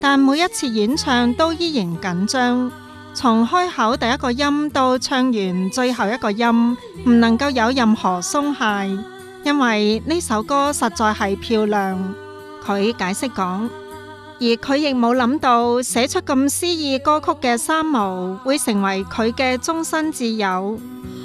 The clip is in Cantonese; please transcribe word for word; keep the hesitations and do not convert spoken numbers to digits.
但每一次演唱都依然緊張，從開口第一個音到唱完最後一個音，唔能夠有任何鬆懈，因為呢首歌實在係漂亮。佢解釋講，而佢亦冇諗到寫出咁詩意歌曲嘅三毛會成為佢嘅終身摯友。